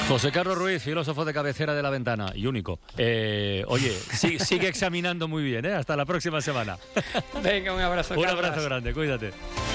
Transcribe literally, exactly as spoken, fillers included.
José Carlos Ruiz, filósofo de cabecera de La Ventana y único. Eh, oye, sí, sigue examinando muy bien, ¿eh? Hasta la próxima semana. Venga, un abrazo. Un abrazo grande, cuídate.